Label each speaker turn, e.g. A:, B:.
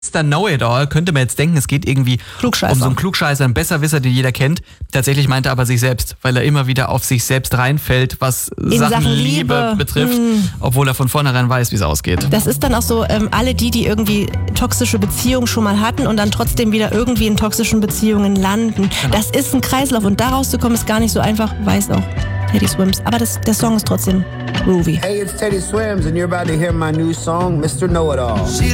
A: Mr. Know-It-All könnte man jetzt denken, es geht irgendwie um so einen Klugscheißer, einen Besserwisser, den jeder kennt. Tatsächlich meint er aber sich selbst, weil er immer wieder auf sich selbst reinfällt, was Sachen Liebe betrifft, obwohl er von vornherein weiß, wie es ausgeht.
B: Das ist dann auch so, alle die irgendwie toxische Beziehungen schon mal hatten und dann trotzdem wieder irgendwie in toxischen Beziehungen landen. Genau. Das ist ein Kreislauf und da rauszukommen ist gar nicht so einfach, weiß auch Teddy Swims. Aber der Song ist trotzdem groovy.
C: Hey, it's Teddy Swims and you're about to hear my new song, Mr. Know-It-All.